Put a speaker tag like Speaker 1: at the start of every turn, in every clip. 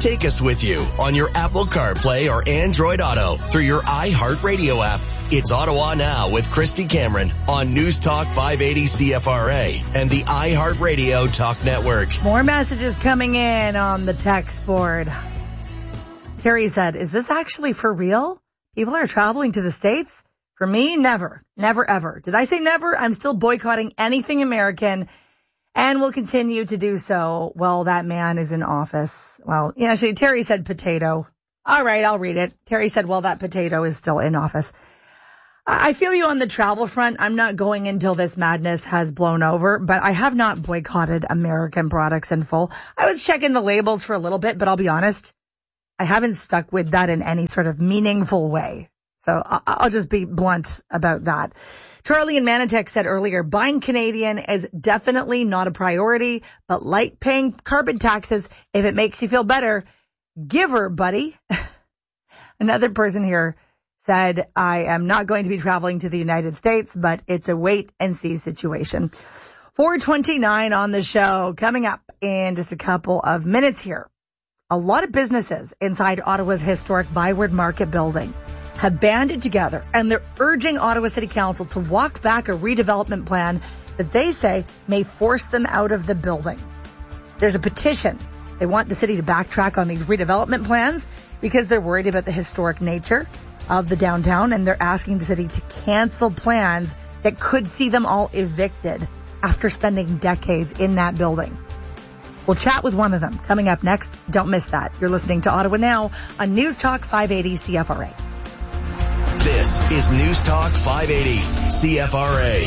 Speaker 1: Take us with you on your Apple CarPlay or Android Auto through your iHeartRadio app. It's Ottawa Now with Christy Cameron on News Talk 580 CFRA and the iHeartRadio Talk Network.
Speaker 2: More messages coming in on the text board. Terry said, is this actually for real? People are traveling to the States? For me, never. Never, ever. Did I say never? I'm still boycotting anything American and will continue to do so while that man is in office. Well, actually, Terry said potato. All right, I'll read it. Terry said, well, that potato is still in office. I feel you on the travel front. I'm not going until this madness has blown over, but I have not boycotted American products in full. I was checking the labels for a little bit, but I'll be honest, I haven't stuck with that in any sort of meaningful way. So I'll just be blunt about that. Charlie in Manotick said earlier, buying Canadian is definitely not a priority, but like paying carbon taxes, if it makes you feel better, give her, buddy. Another person here said, I am not going to be traveling to the United States, but it's a wait and see situation. 4:29 on the show, coming up in just a couple of minutes here. A lot of businesses inside Ottawa's historic Byward Market building have banded together, and they're urging Ottawa City Council to walk back a redevelopment plan that they say may force them out of the building. There's a petition. They want the city to backtrack on these redevelopment plans because they're worried about the historic nature of the downtown, and they're asking the city to cancel plans that could see them all evicted after spending decades in that building. We'll chat with one of them coming up next. Don't miss that. You're listening to Ottawa Now on News Talk 580 CFRA.
Speaker 1: This is News Talk 580 CFRA.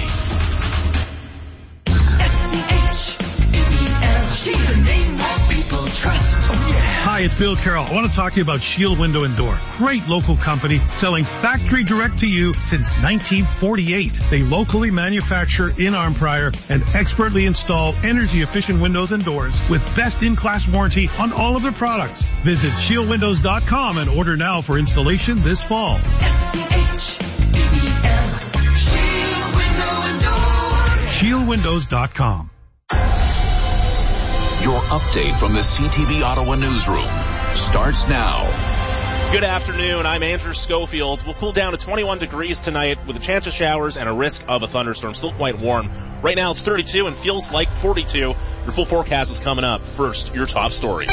Speaker 3: SCH, the name that people trust. Oh, yeah.
Speaker 4: Hi, it's Bill Carroll. I want to talk to you about Shield Window and Door. Great local company selling factory direct to you since 1948. They locally manufacture in Arnprior and expertly install energy efficient windows and doors with best in class warranty on all of their products. Visit shieldwindows.com and order now for installation this fall.
Speaker 3: SCH-EDL, Shield Window and Door.
Speaker 4: Shieldwindows.com.
Speaker 5: Your update from the CTV Ottawa newsroom starts now.
Speaker 6: Good afternoon. I'm Andrew Schofield. We'll cool down to 21 degrees tonight with a chance of showers and a risk of a thunderstorm. Still quite warm. Right now it's 32 and feels like 42. Your full forecast is coming up. First, your top stories.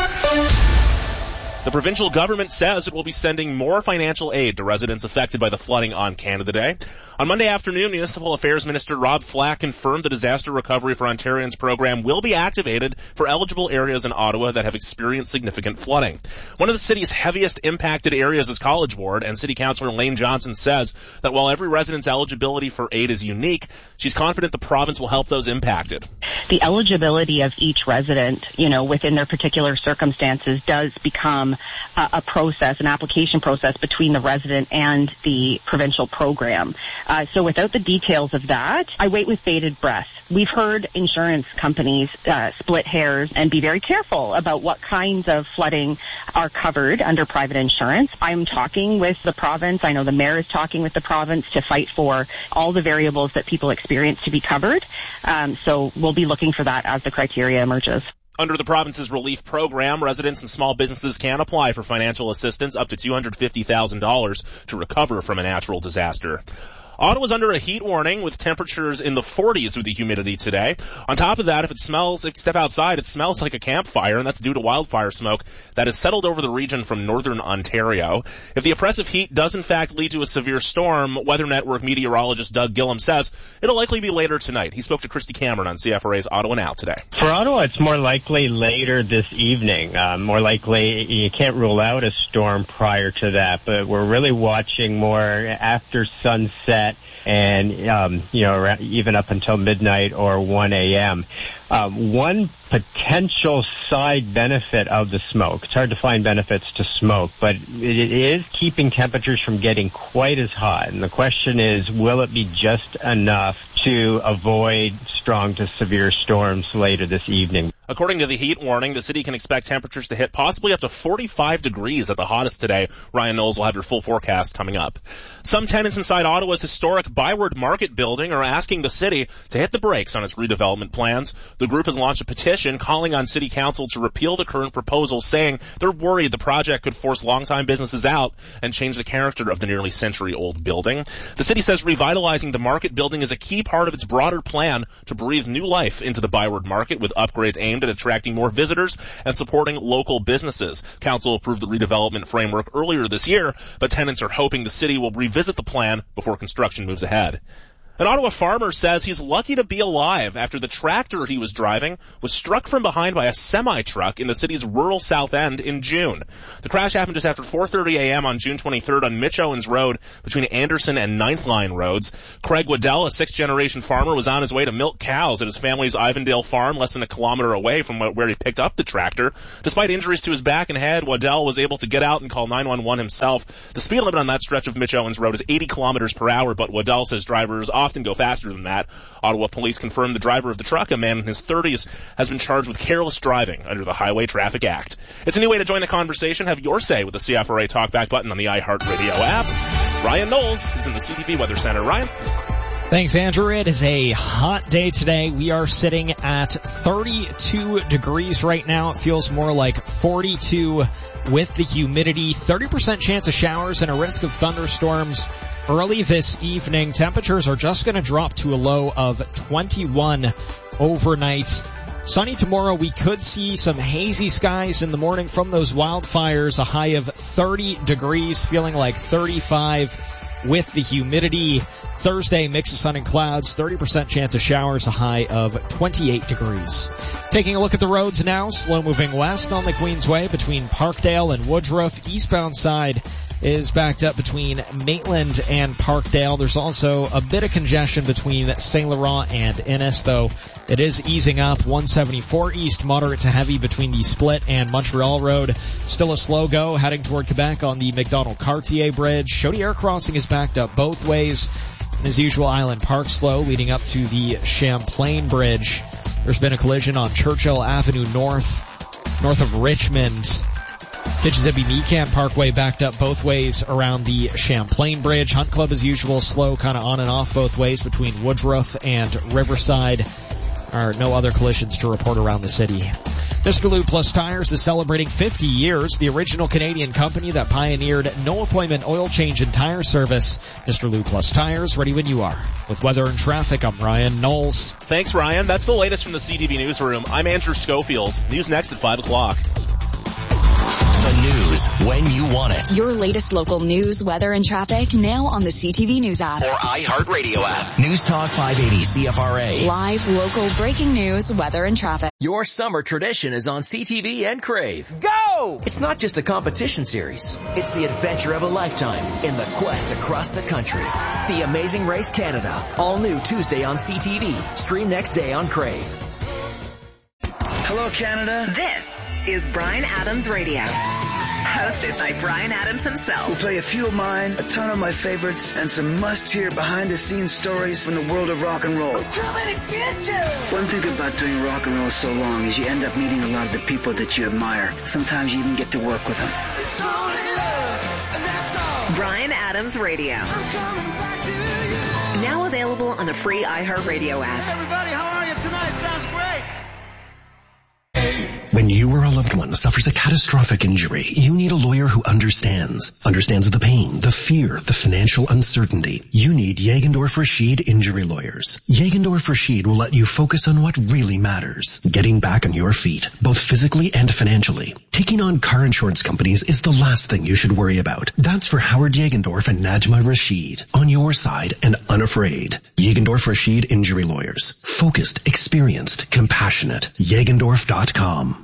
Speaker 6: The provincial government says it will be sending more financial aid to residents affected by the flooding on Canada Day. On Monday afternoon, Municipal Affairs Minister Rob Flack confirmed the Disaster Recovery for Ontarians program will be activated for eligible areas in Ottawa that have experienced significant flooding. One of the city's heaviest impacted areas is College Ward, and City Councillor Lane Johnson says that while every resident's eligibility for aid is unique, she's confident the province will help those impacted.
Speaker 7: The eligibility of each resident, within their particular circumstances does become a process, an application process between the resident and the provincial program. So without the details of that, I wait with bated breath. We've heard insurance companies split hairs and be very careful about what kinds of flooding are covered under private insurance. I'm talking with the province. I know the mayor is talking with the province to fight for all the variables that people experience to be covered. So we'll be looking for that as the criteria emerges.
Speaker 6: Under the province's relief program, residents and small businesses can apply for financial assistance up to $250,000 to recover from a natural disaster. Ottawa's under a heat warning with temperatures in the 40s with the humidity today. On top of that, if you step outside, it smells like a campfire, and that's due to wildfire smoke that has settled over the region from northern Ontario. If the oppressive heat does in fact lead to a severe storm, Weather Network meteorologist Doug Gillum says it'll likely be later tonight. He spoke to Christy Cameron on CFRA's Ottawa Now today.
Speaker 8: For Ottawa, it's more likely later this evening. More likely, you can't rule out a storm prior to that, but we're really watching more after sunset and, even up until midnight or 1 a.m. One potential side benefit of the smoke, it's hard to find benefits to smoke, but it is keeping temperatures from getting quite as hot. And the question is, will it be just enough to avoid strong to severe storms later this evening?
Speaker 6: According to the heat warning, the city can expect temperatures to hit possibly up to 45 degrees at the hottest today. Ryan Knowles will have your full forecast coming up. Some tenants inside Ottawa's historic Byward Market building are asking the city to hit the brakes on its redevelopment plans. The group has launched a petition calling on city council to repeal the current proposal, saying they're worried the project could force longtime businesses out and change the character of the nearly century-old building. The city says revitalizing the market building is a key part of its broader plan to breathe new life into the Byward Market, with upgrades aimed at attracting more visitors and supporting local businesses. Council approved the redevelopment framework earlier this year, but tenants are hoping the city will revisit the plan before construction moves ahead. An Ottawa farmer says he's lucky to be alive after the tractor he was driving was struck from behind by a semi-truck in the city's rural South End in June. The crash happened just after 4:30 a.m. on June 23rd on Mitch Owens Road between Anderson and Ninth Line roads. Craig Waddell, a sixth-generation farmer, was on his way to milk cows at his family's Ivandale farm less than a kilometer away from where he picked up the tractor. Despite injuries to his back and head, Waddell was able to get out and call 911 himself. The speed limit on that stretch of Mitch Owens Road is 80 kilometers per hour, but Waddell says drivers often go faster than that. Ottawa police confirmed the driver of the truck, a man in his 30s, has been charged with careless driving under the Highway Traffic Act. It's a new way to join the conversation. Have your say with the CFRA Talkback button on the iHeartRadio app. Ryan Knowles is in the CTV Weather Center. Ryan?
Speaker 9: Thanks, Andrew. It is a hot day today. We are sitting at 32 degrees right now. It feels more like 42 with the humidity. 30% chance of showers and a risk of thunderstorms early this evening. Temperatures are just going to drop to a low of 21 overnight. Sunny tomorrow. We could see some hazy skies in the morning from those wildfires. A high of 30 degrees, feeling like 35 with the humidity. Thursday, mix of sun and clouds, 30% chance of showers, a high of 28 degrees. Taking a look at the roads now, slow moving west on the Queensway between Parkdale and Woodruff. Eastbound side is backed up between Maitland and Parkdale. There's also a bit of congestion between St. Laurent and Innis, though it is easing up. 174 east, moderate to heavy between the Split and Montreal Road. Still a slow go heading toward Quebec on the McDonald-Cartier Bridge. Chaudière Crossing is backed up both ways. As usual, Island Park slow leading up to the Champlain Bridge. There's been a collision on Churchill Avenue north of Richmond. Kitchissippi-Meekan Parkway backed up both ways around the Champlain Bridge. Hunt Club as usual, slow kind of on and off both ways between Woodruff and Riverside. No other collisions to report around the city. Mr. Lube Plus Tires is celebrating 50 years, the original Canadian company that pioneered no-appointment oil change and tire service. Mr. Lube Plus Tires, ready when you are. With weather and traffic, I'm Ryan Knowles.
Speaker 6: Thanks, Ryan. That's the latest from the CTV Newsroom. I'm Andrew Schofield. News next at 5 o'clock.
Speaker 1: The news when you want it.
Speaker 10: Your latest local news, weather, and traffic now on the CTV News app.
Speaker 1: Or iHeartRadio app. News Talk 580 CFRA.
Speaker 10: Live, local, breaking news, weather, and traffic.
Speaker 11: Your summer tradition is on CTV and Crave. Go! It's not just a competition series. It's the adventure of a lifetime in the quest across the country. The Amazing Race Canada. All new Tuesday on CTV. Stream next day on Crave.
Speaker 12: Hello, Canada.
Speaker 13: This is Bryan Adams Radio. Hosted by Bryan Adams himself.
Speaker 12: We'll play a few of mine, a ton of my favorites, and some must-hear behind-the-scenes stories from the world of rock and roll. One thing about doing rock and roll so long is you end up meeting a lot of the people that you admire. Sometimes you even get to work with them.
Speaker 13: Bryan Adams Radio. Now available on the free iHeartRadio app.
Speaker 12: Everybody, how are you tonight? Sounds great.
Speaker 14: When you or a loved one suffers a catastrophic injury, you need a lawyer who understands the pain, the fear, the financial uncertainty. You need Jagendorf Rashid Injury Lawyers. Jagendorf Rashid will let you focus on what really matters, getting back on your feet, both physically and financially. Taking on car insurance companies is the last thing you should worry about. That's for Howard Jagendorf and Najma Rashid. On your side and unafraid. Jagendorf Rashid Injury Lawyers. Focused, experienced, compassionate. Jagendorf.com.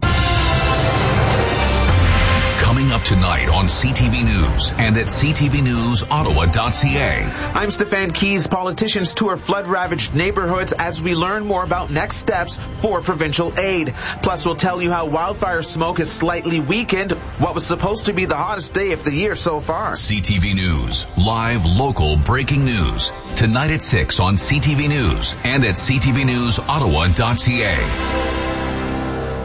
Speaker 5: Coming up tonight on CTV News and at ctvnewsottawa.ca.
Speaker 15: I'm Stefan Keys. Politicians tour flood-ravaged neighborhoods as we learn more about next steps for provincial aid. Plus, we'll tell you how wildfire smoke has slightly weakened what was supposed to be the hottest day of the year so far.
Speaker 5: CTV News. Live, local, breaking news. Tonight at 6 on CTV News and at ctvnewsottawa.ca.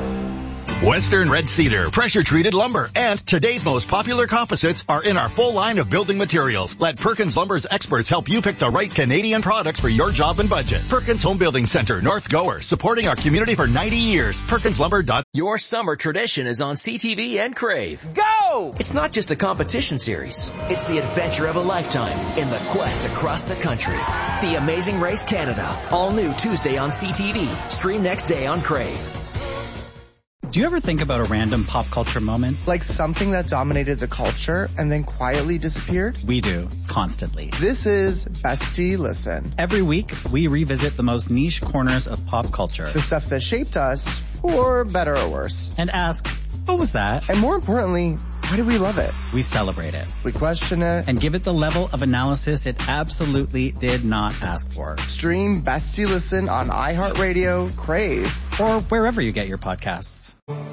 Speaker 16: Western Red Cedar, pressure-treated lumber, and today's most popular composites are in our full line of building materials. Let Perkins Lumber's experts help you pick the right Canadian products for your job and budget. Perkins Home Building Center, North Gower, supporting our community for 90 years. PerkinsLumber.com.
Speaker 11: Your summer tradition is on CTV and Crave. Go! It's not just a competition series. It's the adventure of a lifetime in the quest across the country. The Amazing Race Canada. All new Tuesday on CTV. Stream next day on Crave.
Speaker 17: Do you ever think about a random pop culture moment?
Speaker 18: Like something that dominated the culture and then quietly disappeared?
Speaker 17: We do, constantly.
Speaker 18: This is Bestie Listen.
Speaker 17: Every week, we revisit the most niche corners of pop culture.
Speaker 18: The stuff that shaped us, for better or worse.
Speaker 17: And ask, what was that?
Speaker 18: And more importantly, why do we love it?
Speaker 17: We celebrate it.
Speaker 18: We question it.
Speaker 17: And give it the level of analysis it absolutely did not ask for.
Speaker 18: Stream Bestie Listen on iHeartRadio, Crave,
Speaker 17: or wherever you get your podcasts.